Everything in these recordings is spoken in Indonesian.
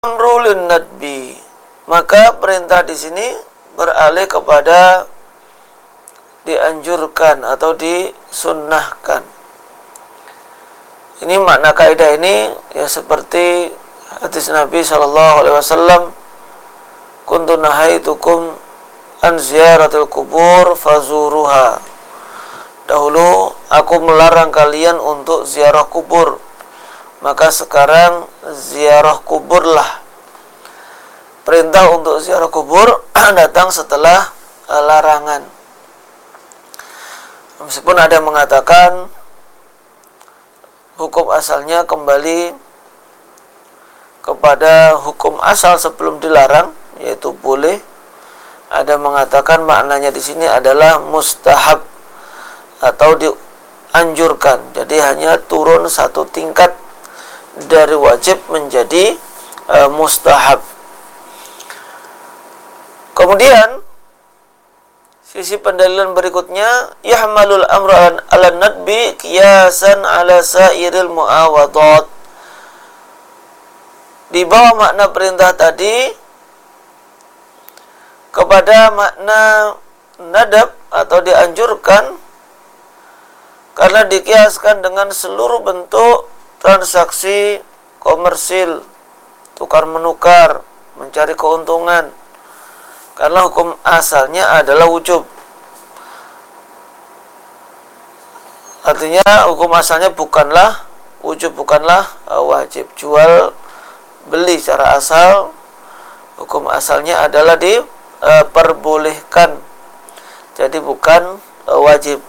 Amrulun nadbi, maka perintah di sini beralih kepada dianjurkan atau disunnahkan. Ini makna kaidah ini ya seperti hadis Nabi SAW, kuntu nahaitukum an ziyaratil kubur fazuruha. Dahulu aku melarang kalian untuk ziarah kubur, maka sekarang ziarah kuburlah. Perintah untuk ziarah kubur datang setelah larangan. Meskipun ada yang mengatakan hukum asalnya kembali kepada hukum asal sebelum dilarang, yaitu boleh. Ada yang mengatakan maknanya di sini adalah mustahab atau dianjurkan. Jadi hanya turun satu tingkat dari wajib menjadi mustahab. Kemudian sisi pendalilan berikutnya, yahmalul amra ala nadbi qiyasan ala sairil muawadat. Di bawah makna perintah tadi kepada makna nadab atau dianjurkan, karena dikiaskan dengan seluruh bentuk transaksi komersil, tukar menukar, mencari keuntungan. Karena hukum asalnya adalah wujub. Artinya hukum asalnya bukanlah wujub, bukanlah wajib. Jual beli secara asal, hukum asalnya adalah diperbolehkan. Jadi bukan wajib.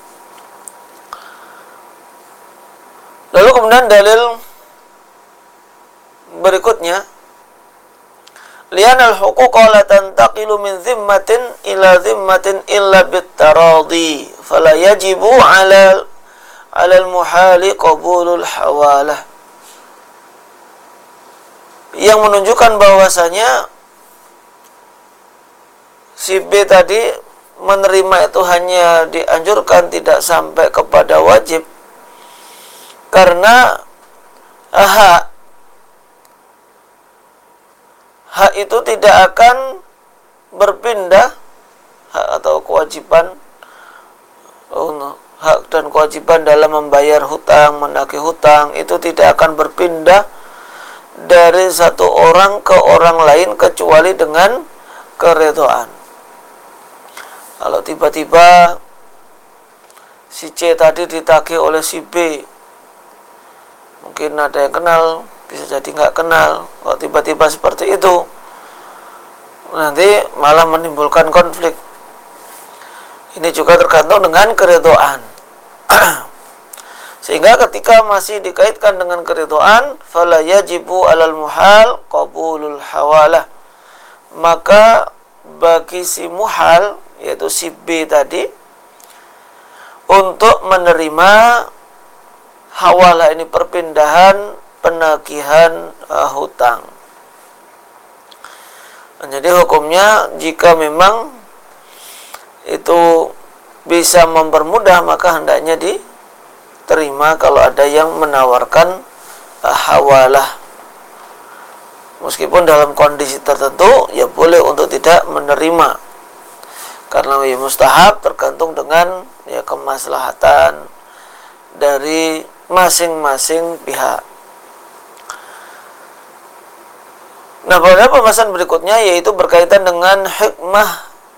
Lalu kemudian dalil berikutnya, li'anal huquqa la tantaqilu min zimmatin ila zimmatin illa bitaradi, fala yajibu 'ala al-muhali qabulul hawalah. Yang menunjukkan bahwasanya si B tadi menerima itu hanya dianjurkan, tidak sampai kepada wajib, karena hak itu tidak akan berpindah, hak atau kewajiban, hak dan kewajiban dalam membayar hutang, menagih hutang, itu tidak akan berpindah dari satu orang ke orang lain kecuali dengan keridhaan. Kalau tiba-tiba si C tadi ditagih oleh si B, mungkin ada yang kenal, bisa jadi nggak kenal. Kalau tiba-tiba seperti itu, nanti malah menimbulkan konflik. Ini juga tergantung dengan keridhaan. Sehingga ketika masih dikaitkan dengan keridhaan, fala yajibu 'alal muhal qabulul hawalah. Maka bagi si muhal, yaitu si B tadi, untuk menerima hawalah, ini perpindahan penagihan hutang. Jadi hukumnya jika memang itu bisa mempermudah, maka hendaknya diterima kalau ada yang menawarkan hawalah. Meskipun dalam kondisi tertentu ya boleh untuk tidak menerima, karena ya mustahab, tergantung dengan ya kemaslahatan dari masing-masing pihak. Nah, pada pembahasan berikutnya yaitu berkaitan dengan hikmah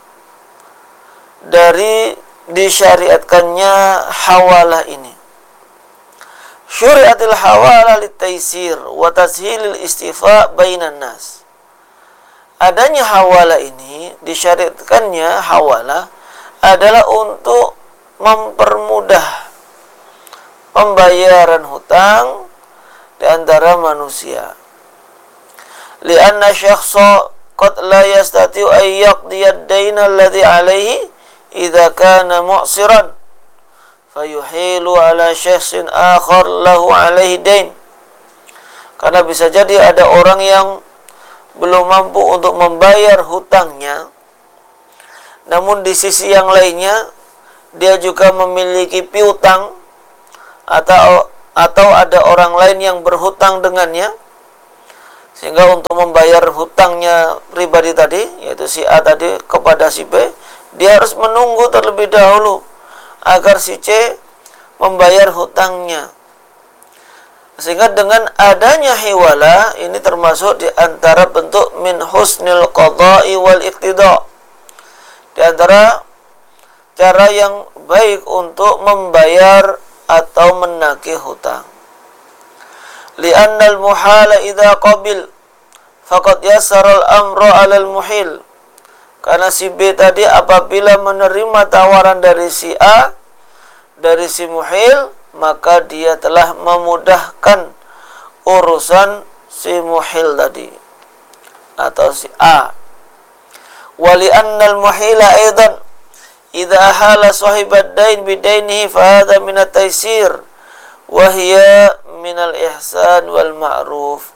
dari disyariatkannya hawalah ini. Syuri'atil hawalah litaysir wa tashilil istifa bainan nas. Adanya hawalah ini, disyariatkannya hawalah adalah untuk mempermudah pembayaran hutang di antara manusia. Lianna syakhsa qad la yastati'u an yaqdiya ad-daina alladhi 'alayhi idza kana mu'siran fayuhilu 'ala syakhsin akhar lahu 'alayhi dain. Karena bisa jadi ada orang yang belum mampu untuk membayar hutangnya, namun di sisi yang lainnya dia juga memiliki piutang, atau ada orang lain yang berhutang dengannya, Sehingga untuk membayar hutangnya pribadi tadi, yaitu si A tadi kepada si B, dia harus menunggu terlebih dahulu agar si C membayar hutangnya. Sehingga dengan adanya hiwala ini termasuk di antara bentuk min husnil qada'i wal iqtida. Di antara cara yang baik untuk membayar atau menagih hutang. Li'anna al-muhala idza qabil faqad yassara al-amru 'ala al-muhil. Karena si B tadi apabila menerima tawaran dari si A, dari si muhil, maka dia telah memudahkan urusan si muhil tadi atau si A. Wali annal muhila aidan idza hala sahibad dain bidainihi fa hadha min at-taysir wa hiya min al-ihsan wal ma'ruf.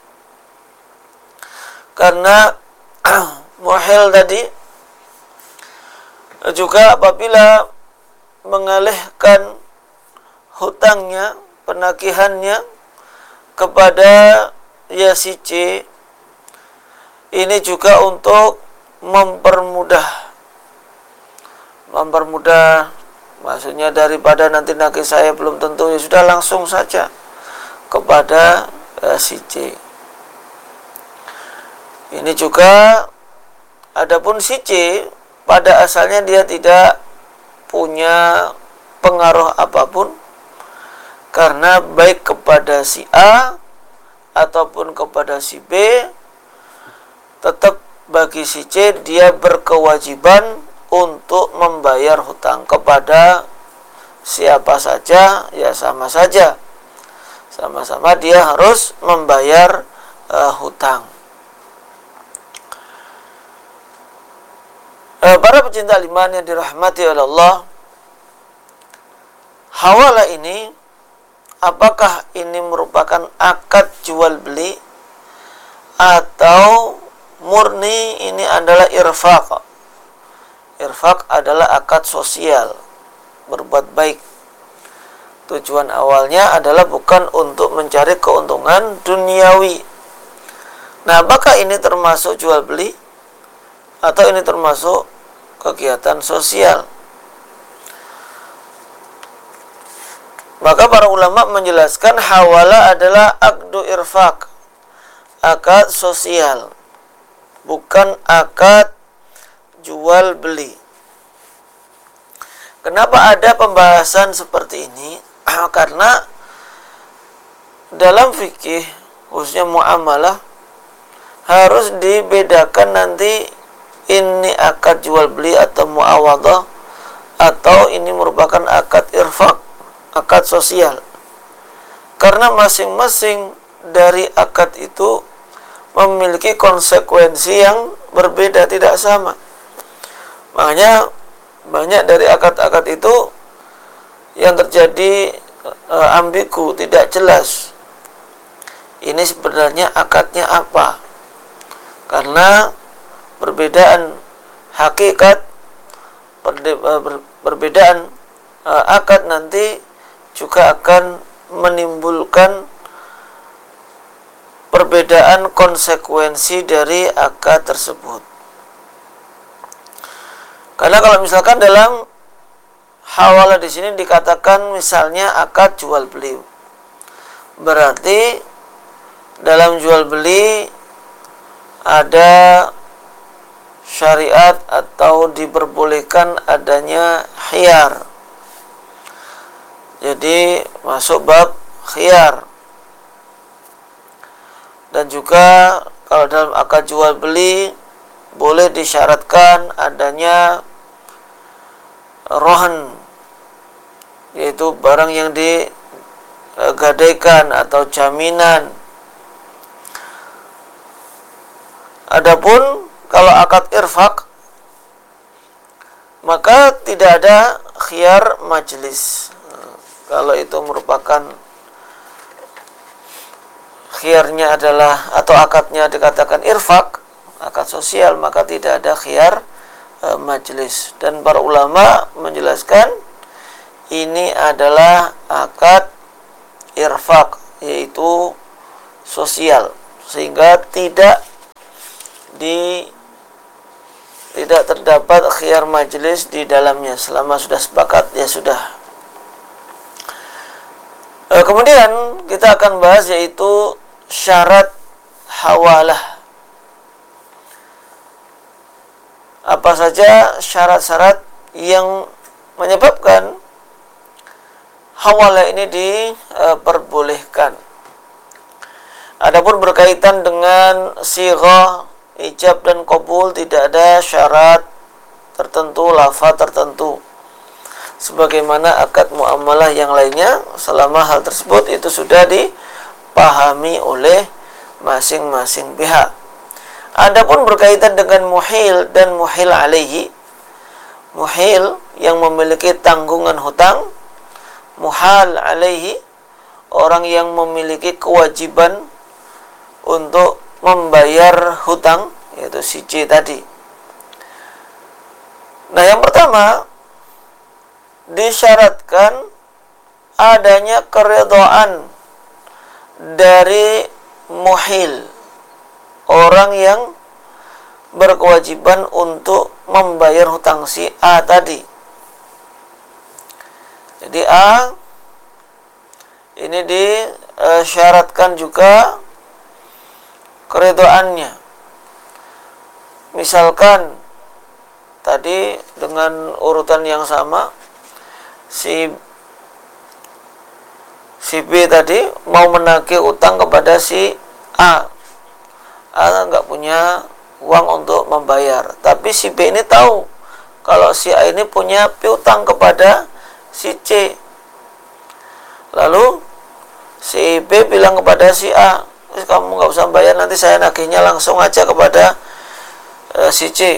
Karena muhil tadi juga apabila mengalihkan hutangnya, penagihannya kepada ya si C, ini juga untuk mempermudah, maksudnya daripada nanti nagih saya belum tentu, ya sudah langsung saja kepada si C. Ini juga adapun si C pada asalnya dia tidak punya pengaruh apapun, karena baik kepada si A ataupun kepada si B, tetap bagi si C dia berkewajiban untuk membayar hutang kepada siapa saja, ya sama saja. Sama-sama dia harus membayar hutang. Para pecinta iman yang dirahmati oleh Allah, hawala ini, apakah ini merupakan akad jual beli atau murni ini adalah irfaq? Irfaq adalah akad sosial, berbuat baik. Tujuan awalnya adalah bukan untuk mencari keuntungan duniawi. Nah, apakah ini termasuk jual beli atau ini termasuk kegiatan sosial? Maka para ulama menjelaskan hawala adalah akdu irfaq, akad sosial, bukan akad jual beli. Kenapa ada pembahasan seperti ini? Karena dalam fikih, khususnya muamalah, harus dibedakan nanti ini akad jual beli atau muawadhah, atau ini merupakan akad irfaq, akad sosial. Karena masing-masing dari akad itu memiliki konsekuensi yang berbeda, tidak sama. Makanya banyak dari akad-akad itu yang terjadi ambigu, tidak jelas. Ini sebenarnya akadnya apa? Karena perbedaan hakikat, perbedaan akad nanti juga akan menimbulkan perbedaan konsekuensi dari akad tersebut. Karena kalau misalkan dalam hawala di sini dikatakan misalnya akad jual beli, berarti dalam jual beli ada syariat atau diperbolehkan adanya khiyar. Jadi masuk bab khiyar. Dan juga kalau dalam akad jual beli boleh disyaratkan adanya rohan, yaitu barang yang digadaikan atau jaminan. Adapun kalau akad irfaq, maka tidak ada khiyar majlis. Kalau itu merupakan khiyarnya adalah, atau akadnya dikatakan irfaq, akad sosial, maka tidak ada khiyar majlis. Dan para ulama menjelaskan ini adalah akad irfaq, yaitu sosial, sehingga tidak terdapat khiyar majelis di dalamnya. Selama sudah sepakat, ya sudah. Kemudian kita akan bahas yaitu syarat hawalah. Apa saja syarat-syarat yang menyebabkan hawalah ini diperbolehkan. Adapun berkaitan dengan sighah ijab dan qabul, tidak ada syarat tertentu, lafaz tertentu, sebagaimana akad muamalah yang lainnya, selama hal tersebut itu sudah dipahami oleh masing-masing pihak. Adapun berkaitan dengan muhil dan muhil alaihi, muhil yang memiliki tanggungan hutang, muhal alaihi orang yang memiliki kewajiban untuk membayar hutang, yaitu si C tadi. Nah, yang pertama disyaratkan adanya keridhaan dari muhil, orang yang berkewajiban untuk membayar hutang si A tadi. Jadi A ini disyaratkan juga keridhaannya. Misalkan tadi dengan urutan yang sama, si B tadi mau menagih utang kepada si A. A nggak punya uang untuk membayar, tapi si B ini tahu kalau si A ini punya piutang kepada si C. Lalu si B bilang kepada si A, kamu nggak usah bayar, nanti saya nagihnya langsung aja kepada si C.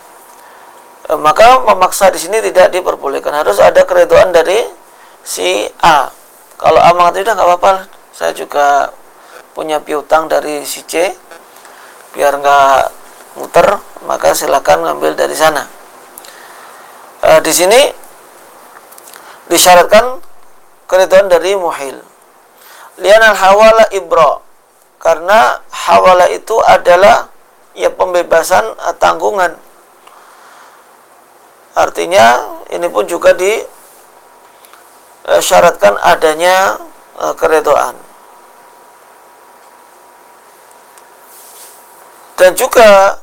Maka memaksa di sini tidak diperbolehkan, harus ada keridhaan dari si A. Kalau A mengatakan udah nggak apa-apa, saya juga punya piutang dari si C, biar nggak muter, maka silakan ngambil dari sana. Di sini disyaratkan keridhaan dari muhil. Lianal hawala ibra, karena hawala itu adalah ya pembebasan tanggungan. Artinya ini pun juga disyaratkan adanya keridhaan. Dan juga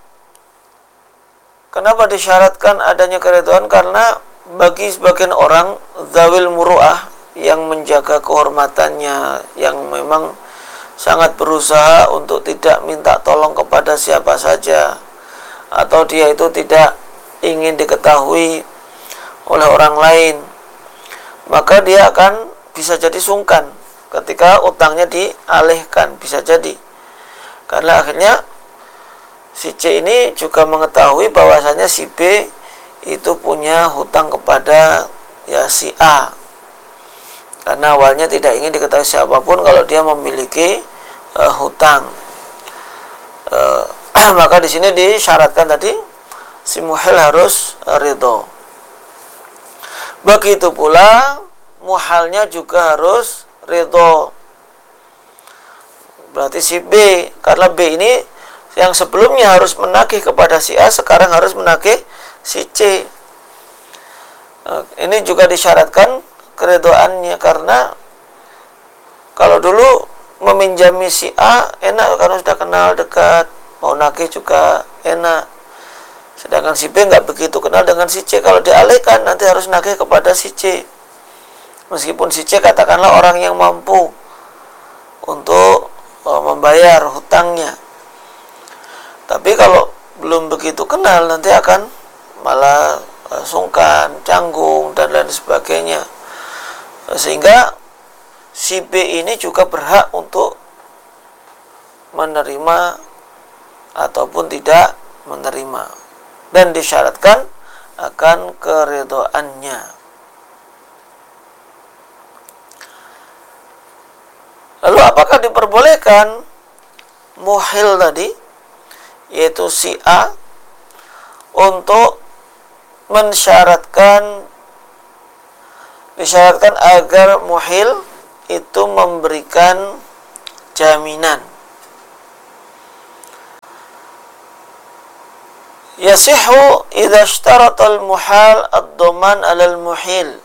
kenapa disyaratkan adanya keridhaan? Karena bagi sebagian orang zawil muru'ah yang menjaga kehormatannya, yang memang sangat berusaha untuk tidak minta tolong kepada siapa saja, atau dia itu tidak ingin diketahui oleh orang lain, maka dia akan bisa jadi sungkan ketika utangnya dialihkan, bisa jadi. Karena akhirnya si C ini juga mengetahui bahwasanya si B itu punya hutang kepada ya si A. Karena awalnya tidak ingin diketahui siapapun kalau dia memiliki hutang. Maka di sini disyaratkan tadi si muhil harus ridho. Begitu pula muhalnya juga harus ridho. Berarti si B, karena B ini yang sebelumnya harus menagih kepada si A, sekarang harus menagih si C. Ini juga disyaratkan keridhaannya, karena kalau dulu meminjami si A enak karena sudah kenal dekat, mau nagih juga enak. Sedangkan si B nggak begitu kenal dengan si C, kalau dialihkan nanti harus nagih kepada si C. Meskipun si C katakanlah orang yang mampu untuk membayar hutangnya, tapi kalau belum begitu kenal nanti akan malah sungkan, canggung, dan lain sebagainya. Sehingga si B ini juga berhak untuk menerima ataupun tidak menerima, dan disyaratkan akan keridhaannya. Lalu apakah diperbolehkan muhil tadi, yaitu si A, untuk disyaratkan agar muhil itu memberikan jaminan Yasihu idza ishtaratal muhal ad-dhaman 'alal muhil.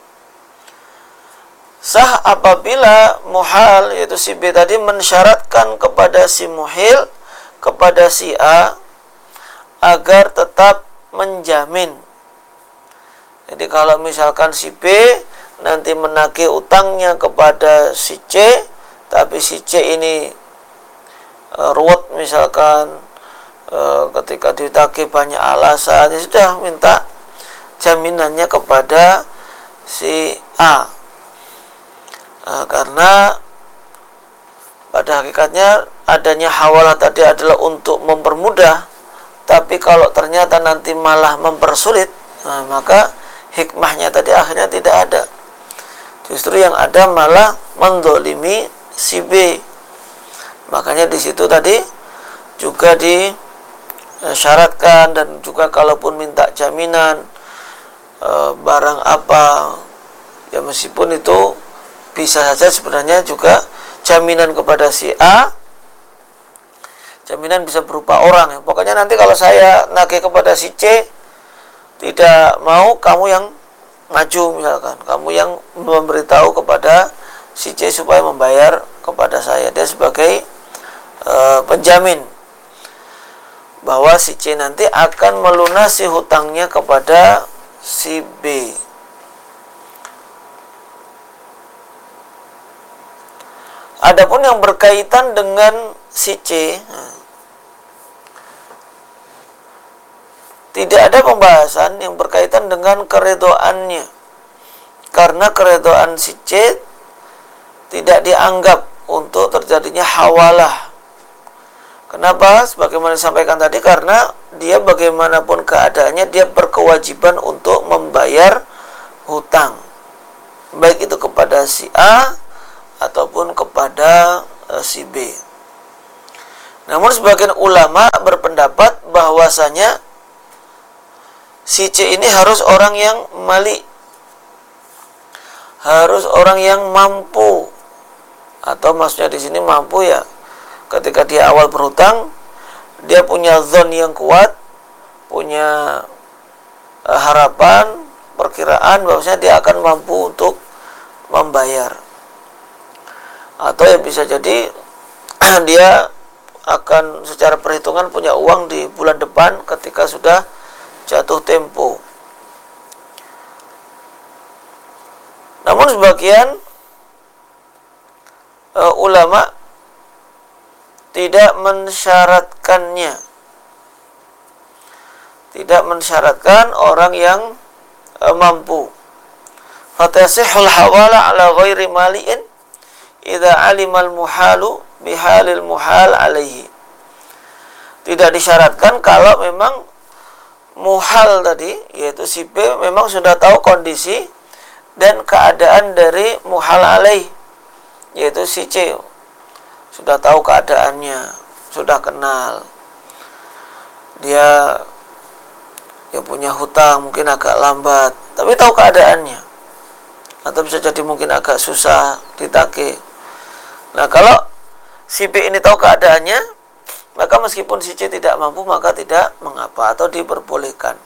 Sah apabila muhal, yaitu si B tadi, mensyaratkan kepada si muhil, kepada si A, agar tetap menjamin. Jadi kalau misalkan si B nanti menagih utangnya kepada si C, tapi si C ini ruwet misalkan, ketika ditagih banyak alasan, ya sudah minta jaminannya kepada si A. Karena pada hakikatnya adanya hawalah tadi adalah untuk mempermudah, tapi kalau ternyata nanti malah mempersulit, maka hikmahnya tadi akhirnya tidak ada. Justru yang ada malah mendolimi si B. Makanya di situ tadi juga disyaratkan, dan juga kalaupun minta jaminan barang apa, ya meskipun itu bisa saja sebenarnya juga jaminan kepada si A, jaminan bisa berupa orang ya. Pokoknya nanti kalau saya nagih kepada si C, tidak mau, kamu yang maju misalkan, kamu yang memberitahu kepada si C supaya membayar kepada saya. Dia sebagai penjamin bahwa si C nanti akan melunasi hutangnya kepada si B. Adapun yang berkaitan dengan si C, tidak ada pembahasan yang berkaitan dengan keredoannya, karena keredoan si C tidak dianggap untuk terjadinya hawalah. Kenapa? Sebagaimana disampaikan tadi, karena dia bagaimanapun keadaannya, dia berkewajiban untuk membayar hutang, baik itu kepada si A ataupun kepada si B. Namun sebagian ulama berpendapat bahwasanya si C ini harus orang yang mali, harus orang yang mampu, atau maksudnya di sini mampu ya, ketika dia awal berhutang, dia punya zon yang kuat, punya harapan, perkiraan bahwasanya dia akan mampu untuk membayar. Atau ya bisa jadi dia akan secara perhitungan punya uang di bulan depan ketika sudah jatuh tempo. Namun sebagian ulama tidak mensyaratkannya, tidak mensyaratkan orang yang mampu. Fatasihul hawala ala ghairi mali'in idza alimal muhalu bihalil muhal alaihi. Tidak disyaratkan kalau memang muhal tadi, yaitu si B, memang sudah tahu kondisi dan keadaan dari muhal alaih, yaitu si C, sudah tahu keadaannya, sudah kenal. Dia punya hutang, mungkin agak lambat, tapi tahu keadaannya, atau bisa jadi mungkin agak susah ditagih. Nah, kalau si B ini tahu keadaannya, maka meskipun si C tidak mampu, maka tidak mengapa atau diperbolehkan.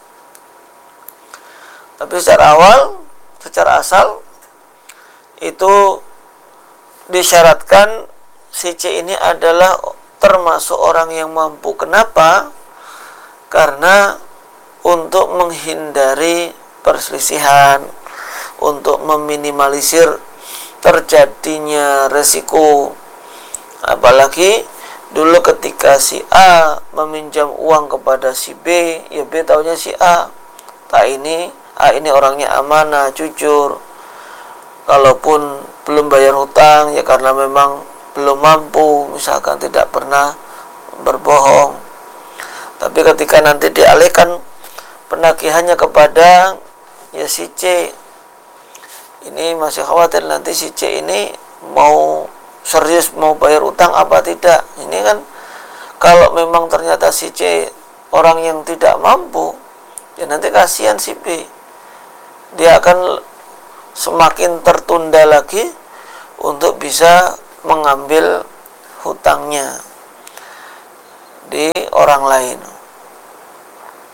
Tapi secara awal, secara asal, itu disyaratkan si C ini adalah termasuk orang yang mampu. Kenapa? Karena untuk menghindari perselisihan, untuk meminimalisir terjadinya resiko. Apalagi dulu ketika si A meminjam uang kepada si B, ya B taunya si A, A ini orangnya amanah, jujur. Kalaupun belum bayar hutang, ya karena memang belum mampu, misalkan tidak pernah berbohong. Tapi ketika nanti dialihkan penagihannya kepada ya si C, ini masih khawatir nanti si C ini mau serius mau bayar utang apa tidak. Ini kan kalau memang ternyata si C orang yang tidak mampu, ya nanti kasihan si B, dia akan semakin tertunda lagi untuk bisa mengambil hutangnya di orang lain.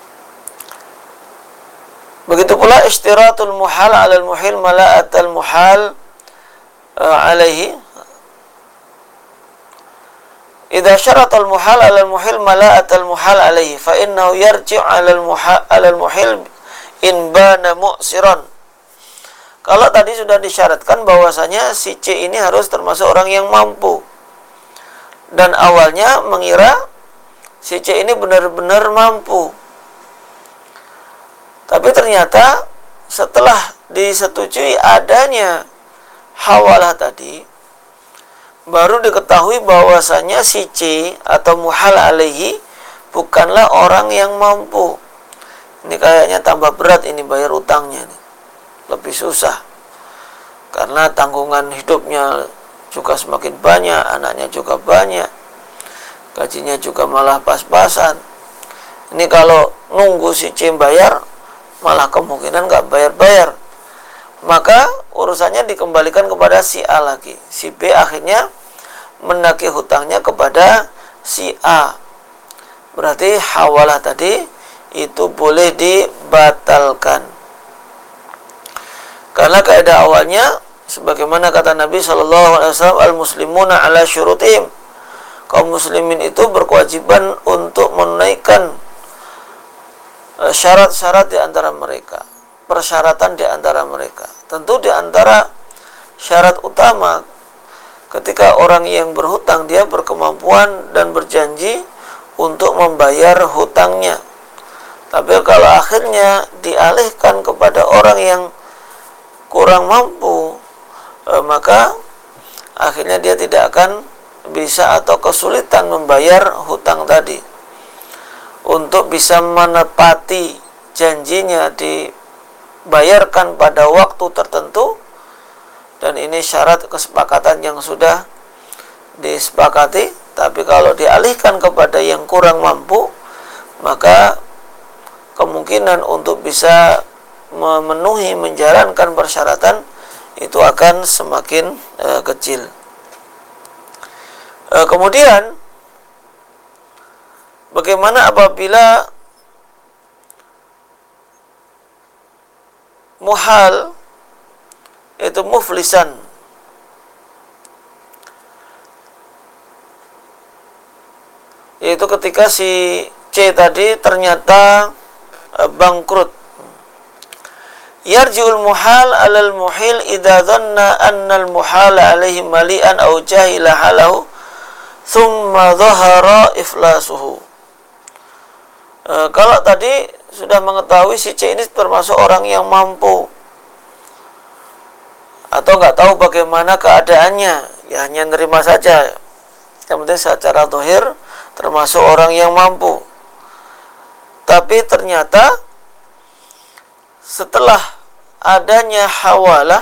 pula ishtiratul muhal 'alal muhil mala'atal muhal alaihi. Idza syaratal muhal 'alal muhil mala'atal muhal alaihi fa innahu yarji' 'alal muhil in bana mu'siran. Kalau tadi sudah disyaratkan bahwasanya si C ini harus termasuk orang yang mampu, dan awalnya mengira si C ini benar-benar mampu, tapi ternyata setelah disetujui adanya hawalah tadi, baru diketahui bahwasanya si C atau muhal alaihi bukanlah orang yang mampu. Ini kayaknya tambah berat ini bayar utangnya nih. Lebih susah karena tanggungan hidupnya juga semakin banyak, anaknya juga banyak, gajinya juga malah pas-pasan. Ini kalau nunggu si C bayar, malah kemungkinan nggak bayar-bayar, maka urusannya dikembalikan kepada si A lagi. Si B akhirnya menagih hutangnya kepada si A. Berarti hawalah tadi itu boleh dibatalkan. Karena kaidah awalnya sebagaimana kata Nabi SAW, al-muslimuna ala syurutihim. Kaum muslimin itu berkewajiban untuk menunaikan syarat-syarat di antara mereka, persyaratan di antara mereka. Tentu di antara syarat utama ketika orang yang berhutang, dia berkemampuan dan berjanji untuk membayar hutangnya. Tapi kalau akhirnya dialihkan kepada orang yang kurang mampu, maka akhirnya dia tidak akan bisa atau kesulitan membayar hutang tadi. Untuk bisa menepati janjinya dibayarkan pada waktu tertentu, dan ini syarat kesepakatan yang sudah disepakati. Tapi kalau dialihkan kepada yang kurang mampu, maka kemungkinan untuk bisa memenuhi, menjalankan persyaratan itu akan semakin kecil. Kemudian bagaimana apabila muhal itu muflisan, yaitu ketika si C tadi ternyata bangkrut. Yarji'ul muhal 'alal muhil idza dhanna anna al-muhal 'alaihi mali'an aw jahila halahu thumma dhahara iflasuhu. Kalau tadi sudah mengetahui si C ini termasuk orang yang mampu atau nggak tahu bagaimana keadaannya, ya hanya nerima saja, yang penting secara zahir termasuk orang yang mampu. Tapi ternyata setelah adanya hawalah,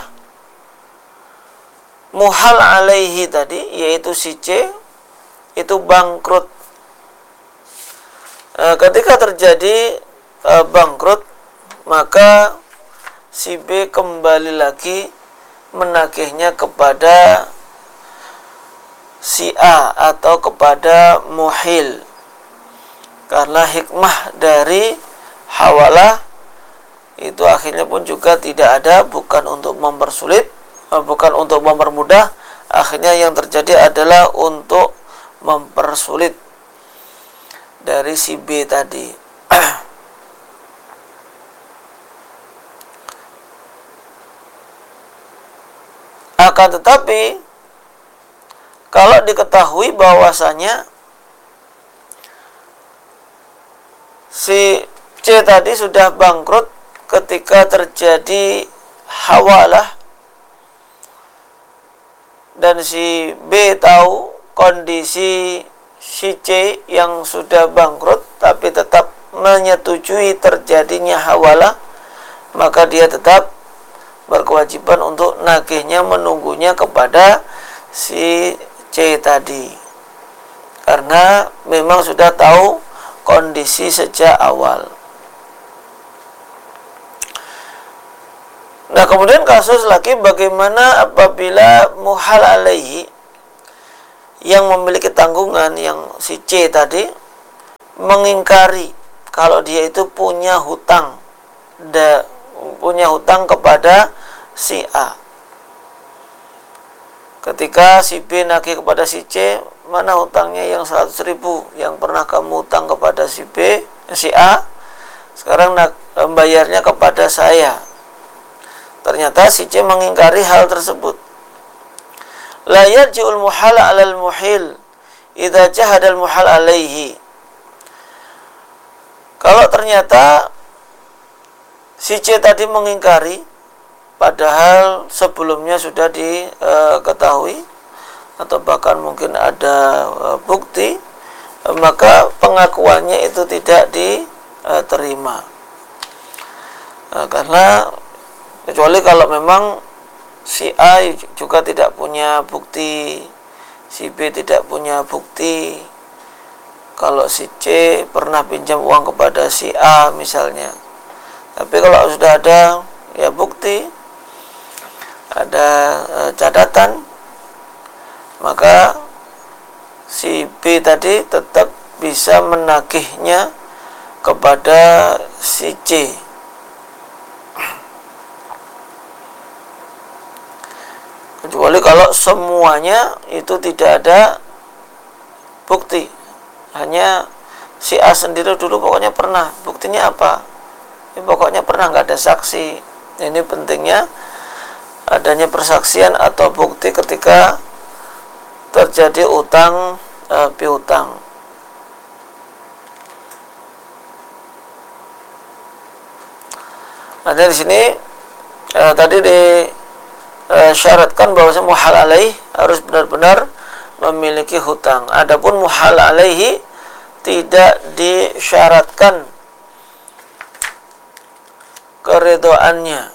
muhal alaihi tadi, yaitu si C itu bangkrut. Ketika terjadi bangkrut, maka si B kembali lagi menagihnya kepada si A atau kepada muhil. Karena hikmah dari hawalah itu akhirnya pun juga tidak ada, bukan untuk mempersulit, bukan untuk mempermudah. Akhirnya yang terjadi adalah untuk mempersulit dari si B tadi. Akan tetapi kalau diketahui bahwasanya si C tadi sudah bangkrut ketika terjadi hawalah, dan si B tahu kondisi si C yang sudah bangkrut tapi tetap menyetujui terjadinya hawalah, maka dia tetap berkewajiban untuk nagihnya, menunggunya kepada si C tadi, karena memang sudah tahu kondisi sejak awal. Nah, kemudian kasus lagi, bagaimana apabila muhal alaihi yang memiliki tanggungan, yang si C tadi mengingkari kalau dia itu punya hutang, punya hutang kepada si A. Ketika si B nagih kepada si C, mana hutangnya yang 100.000 yang pernah kamu hutang kepada si A, sekarang bayarnya kepada saya. Ternyata si C mengingkari hal tersebut. La yarji'ul muhal 'alal muhil idza jahadal muhal 'alaihi. Kalau ternyata si C tadi mengingkari, padahal sebelumnya sudah diketahui atau bahkan mungkin ada bukti, maka pengakuannya itu tidak diterima. Karena kecuali kalau memang si A juga tidak punya bukti, si B tidak punya bukti kalau si C pernah pinjam uang kepada si A misalnya. Tapi kalau sudah ada ya bukti, ada catatan, maka si B tadi tetap bisa menagihnya kepada si C. Kecuali kalau semuanya itu tidak ada bukti, hanya si A sendiri dulu pokoknya pernah. Buktinya apa? Ya, pokoknya pernah, nggak ada saksi. Ini pentingnya adanya persaksian atau bukti ketika terjadi utang piutang. Ada di sini tadi disyaratkan bahwasanya muhal alaih harus benar-benar memiliki hutang. Adapun muhal alaihi tidak disyaratkan keridhoannya.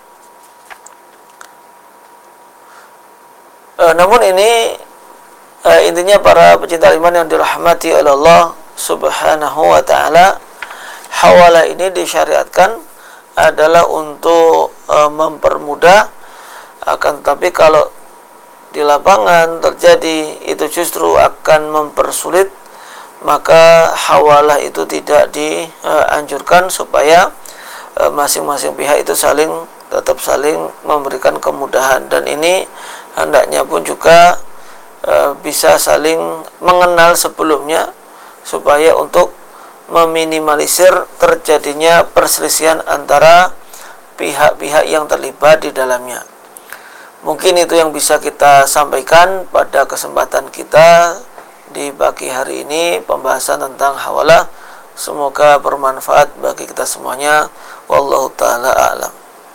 Namun ini intinya para pecinta iman yang dirahmati oleh Allah Subhanahu wa taala, hawalah ini disyariatkan adalah untuk mempermudah, akan tetapi kalau di lapangan terjadi itu justru akan mempersulit, maka hawalah itu tidak dianjurkan supaya masing-masing pihak itu tetap saling memberikan kemudahan. Dan ini hendaknya pun juga bisa saling mengenal sebelumnya supaya untuk meminimalisir terjadinya perselisihan antara pihak-pihak yang terlibat di dalamnya. Mungkin itu yang bisa kita sampaikan pada kesempatan kita di pagi hari ini, pembahasan tentang hawalah. Semoga bermanfaat bagi kita semuanya. Wallahu ta'ala a'lam.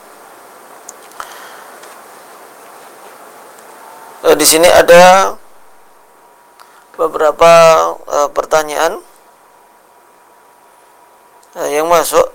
Di sini ada beberapa pertanyaan yang masuk.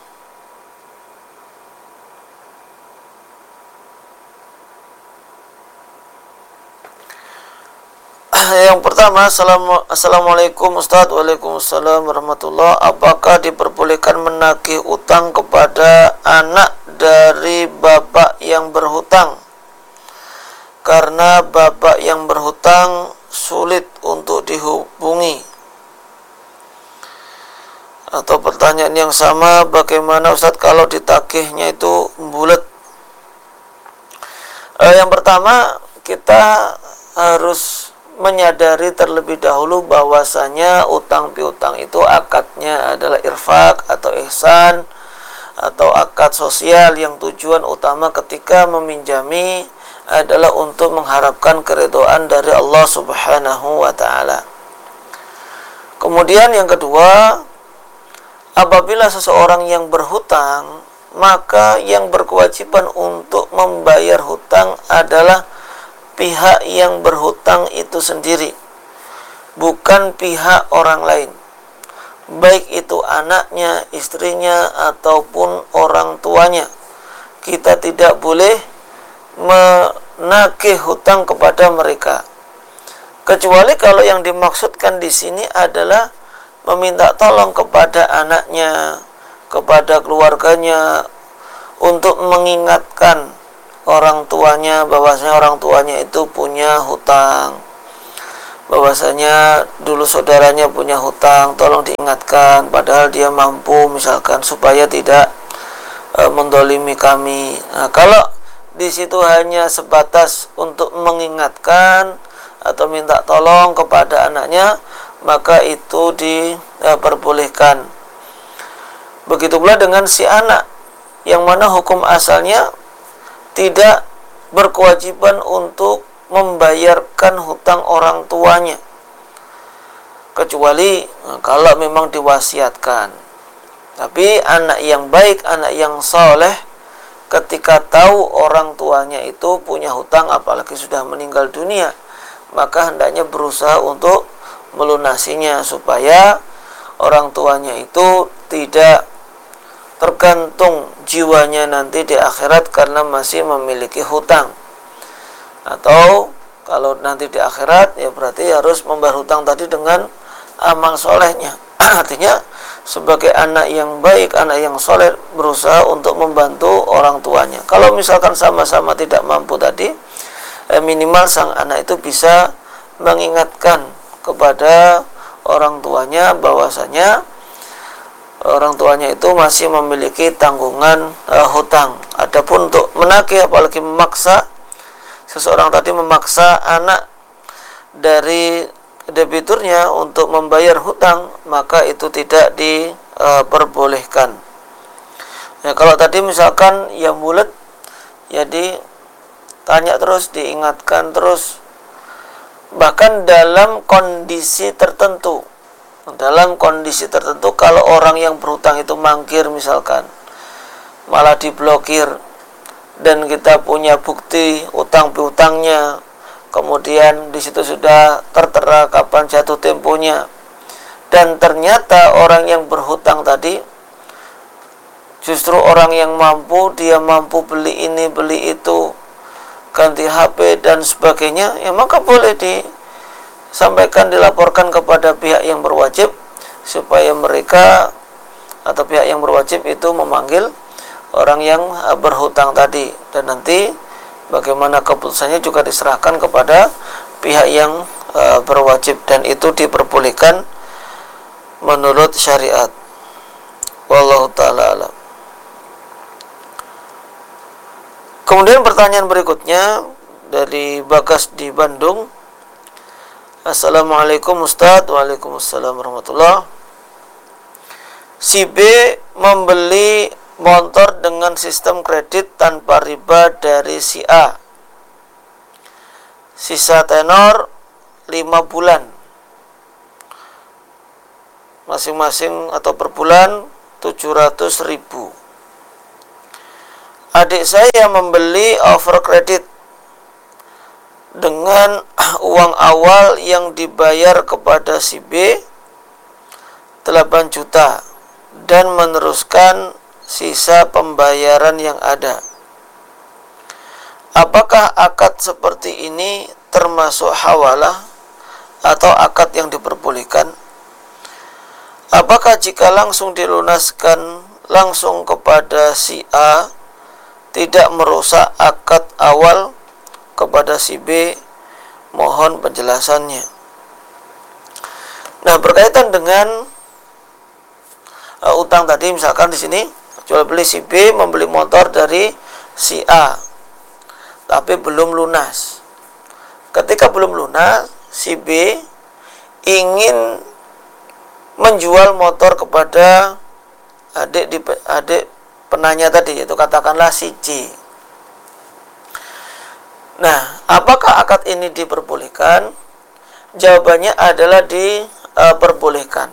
Yang pertama, Assalamualaikum Ustaz. Waalaikumsalam warahmatullahi. Apakah diperbolehkan menagih utang kepada anak dari bapak yang berhutang karena bapak yang berhutang sulit untuk dihubungi? Atau pertanyaan yang sama, bagaimana Ustaz kalau ditagihnya itu bulat? Yang pertama, kita harus menyadari terlebih dahulu bahwasanya utang piutang itu akadnya adalah irfak atau ihsan atau akad sosial yang tujuan utama ketika meminjami adalah untuk mengharapkan keridhaan dari Allah Subhanahu wa taala. Kemudian yang kedua, apabila seseorang yang berhutang, maka yang berkewajiban untuk membayar hutang adalah pihak yang berhutang itu sendiri, bukan pihak orang lain, baik itu anaknya, istrinya, ataupun orang tuanya. Kita tidak boleh menagih hutang kepada mereka, kecuali kalau yang dimaksudkan di sini adalah meminta tolong kepada anaknya, kepada keluarganya, untuk mengingatkan orang tuanya bahwasanya orang tuanya itu punya hutang, bahwasanya dulu saudaranya punya hutang, tolong diingatkan, padahal dia mampu misalkan, supaya tidak mendolimi kami. Nah, kalau di situ hanya sebatas untuk mengingatkan atau minta tolong kepada anaknya, maka itu diperbolehkan. Begitu pula dengan si anak yang mana hukum asalnya tidak berkewajiban untuk membayarkan hutang orang tuanya, kecuali kalau memang diwasiatkan. Tapi anak yang baik, anak yang soleh, ketika tahu orang tuanya itu punya hutang, apalagi sudah meninggal dunia, maka hendaknya berusaha untuk melunasinya, supaya orang tuanya itu tidak tergantung jiwanya nanti di akhirat karena masih memiliki hutang. Atau kalau nanti di akhirat, ya berarti harus membayar hutang tadi dengan amal solehnya. Artinya sebagai anak yang baik, anak yang soleh, berusaha untuk membantu orang tuanya. Kalau misalkan sama-sama tidak mampu tadi, minimal sang anak itu bisa mengingatkan kepada orang tuanya bahwasanya orang tuanya itu masih memiliki tanggungan hutang. Adapun untuk menagih, apalagi memaksa, seseorang tadi memaksa anak dari debiturnya untuk membayar hutang, maka itu tidak diperbolehkan. Ya, kalau tadi misalkan ya bulat, jadi tanya terus, diingatkan terus, bahkan dalam kondisi tertentu. Dalam kondisi tertentu, kalau orang yang berhutang itu mangkir misalkan, malah diblokir, dan kita punya bukti utang piutangnya, kemudian di situ sudah tertera kapan jatuh temponya, dan ternyata orang yang berhutang tadi justru orang yang mampu, dia mampu beli ini beli itu, ganti HP dan sebagainya, ya maka boleh disampaikan, dilaporkan kepada pihak yang berwajib, supaya mereka atau pihak yang berwajib itu memanggil orang yang berhutang tadi, dan nanti bagaimana keputusannya juga diserahkan kepada pihak yang berwajib, dan itu diperbolehkan menurut syariat. Wallahu ta'ala alam. Kemudian pertanyaan berikutnya dari Bagas di Bandung. Assalamualaikum Ustadz. Waalaikumsalam warahmatullahi. Si B membeli motor dengan sistem kredit tanpa riba dari si A. Sisa tenor 5 bulan. Masing-masing atau per bulan 700.000. Adik saya membeli over kredit dengan uang awal yang dibayar kepada si B 8 juta dan meneruskan sisa pembayaran yang ada. Apakah akad seperti ini termasuk hawalah atau akad yang diperbolehkan? Apakah jika langsung dilunaskan langsung kepada si A tidak merusak akad awal kepada si B? Mohon penjelasannya. Nah, berkaitan dengan utang tadi, misalkan di sini jual beli si B membeli motor dari si A, tapi belum lunas. Ketika belum lunas, si B ingin menjual motor kepada adik penanya tadi, yaitu katakanlah si C. Nah, apakah akad ini diperbolehkan? Jawabannya adalah diperbolehkan.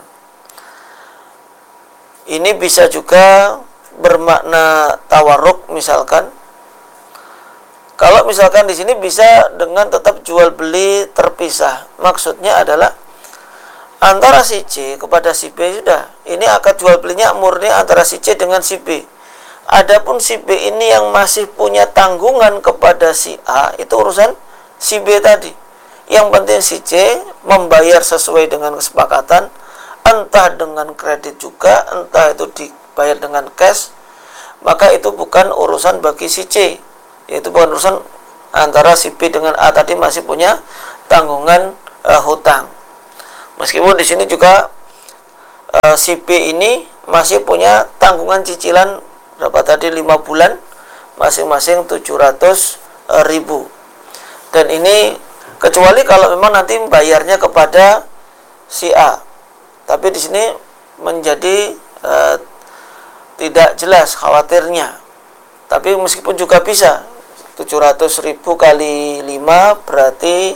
Ini bisa juga bermakna tawarruk, misalkan. Kalau misalkan di sini bisa dengan tetap jual beli terpisah. Maksudnya adalah antara si C kepada si B sudah. Ini akad jual belinya murni antara si C dengan si B. Adapun si B ini yang masih punya tanggungan kepada si A, itu urusan si B tadi. Yang penting si C membayar sesuai dengan kesepakatan, entah dengan kredit juga, entah itu dibayar dengan cash, maka itu bukan urusan bagi si C, yaitu bukan urusan antara si B dengan A tadi masih punya tanggungan hutang. Meskipun di sini juga si B ini masih punya tanggungan cicilan berapa tadi, 5 bulan, masing-masing 700.000. Dan ini kecuali kalau memang nanti bayarnya kepada si A. Tapi di sini menjadi tidak jelas khawatirnya. Tapi meskipun juga bisa 700.000 kali 5 berarti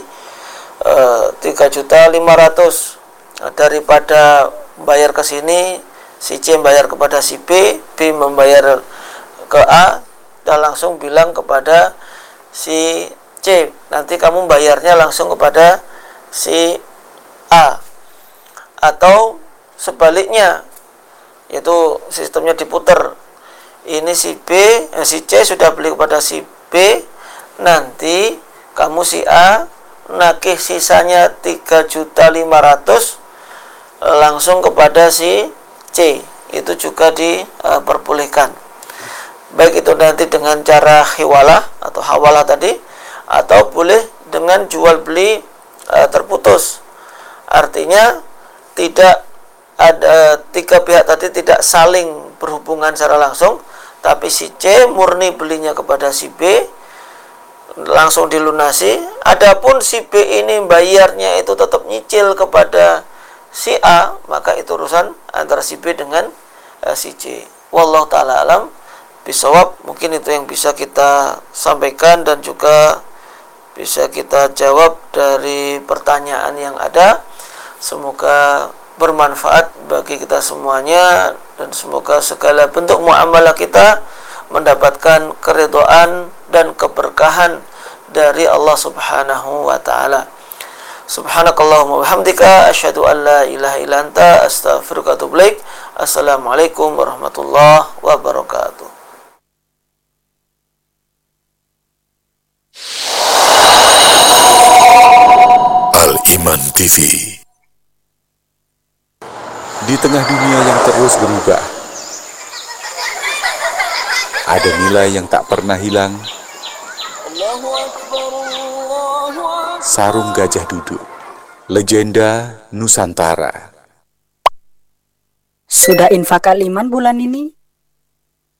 3.500.000. Daripada bayar ke sini, si C membayar kepada si B, B membayar ke A, dan langsung bilang kepada si C, nanti kamu bayarnya langsung kepada si A. Atau sebaliknya, yaitu sistemnya diputar. Ini si B, si C sudah beli kepada si B, nanti kamu si A nagih sisanya 3.500.000 langsung kepada si C. Itu juga diperbolehkan. Baik itu nanti dengan cara hiwalah atau hawalah tadi, atau boleh dengan jual beli terputus. Artinya tidak ada, tiga pihak tadi tidak saling berhubungan secara langsung, tapi si C murni belinya kepada si B, langsung dilunasi. Adapun si B ini bayarnya itu tetap nyicil kepada si A, maka itu urusan antara si B dengan si C. Wallahu ta'ala alam bisawab. Mungkin itu yang bisa kita sampaikan dan juga bisa kita jawab dari pertanyaan yang ada. Semoga bermanfaat bagi kita semuanya, dan semoga segala bentuk muamalah kita mendapatkan keridhaan dan keberkahan dari Allah Subhanahu wa ta'ala. Subhanakallahumma wabihamdika asyhadu an la ilaha illa anta astaghfiruka wa atubu ilaik. Assalamualaikum warahmatullahi wabarakatuh. Al-Iman TV. Di tengah dunia yang terus berubah, ada nilai yang tak pernah hilang. Sarung Gajah Duduk, legenda Nusantara. Sudah infak Al-Iman bulan ini?